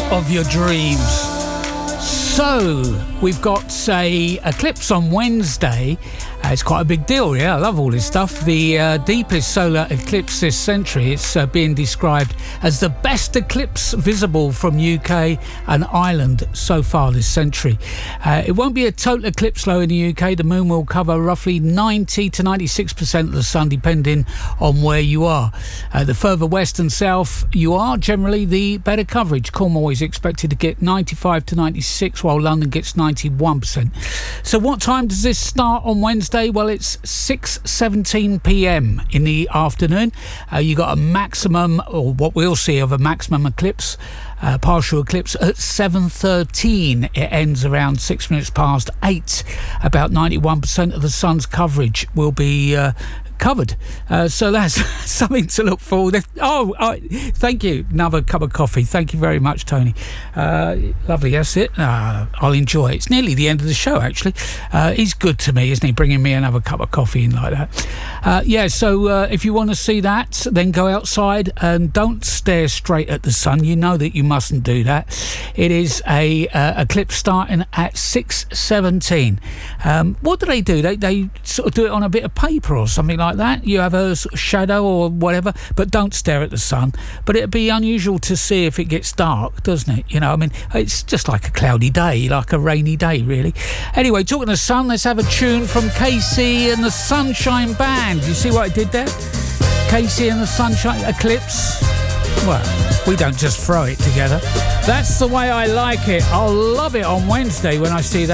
of your dreams. So, we've got a eclipse on Wednesday. It's quite a big deal, yeah. I love all this stuff. The deepest solar eclipse this century. It's being described as the best eclipse visible from UK and Ireland so far this century. It won't be a total eclipse though in the UK. The moon will cover roughly 90 to 96% of the sun, depending on where you are. The further west and south you are, generally the better coverage. Cornwall is expected to get 95 to 96, while London gets 91%. So what time does this start on Wednesday? Well, it's 6:17 p.m. in the afternoon. You got a maximum, or what we'll see of a maximum eclipse, partial eclipse at 7:13. It ends around 6 minutes past 8. About 91% of the sun's coverage will be covered. So that's something to look forward to. Thank you. Another cup of coffee. Thank you very much, Tony. Lovely. That's it. I'll enjoy it. It's nearly the end of the show, actually. He's good to me, isn't he? Bringing me another cup of coffee in like that. So if you want to see that, then go outside and don't stare straight at the sun. You know that you mustn't do that. It is a eclipse starting at 6:17. What do? They sort of do it on a bit of paper or something like that. You have a sort of shadow or whatever, but don't stare at the sun. But it'd be unusual to see if it gets dark, doesn't it? You know, I mean, it's just like a cloudy day, like a rainy day, really. Anyway, talking of sun, let's have a tune from KC and the Sunshine Band. You see what I did there? KC and the Sunshine Eclipse. Well, we don't just throw it together. That's the way I like it. I'll love it on Wednesday when I see that.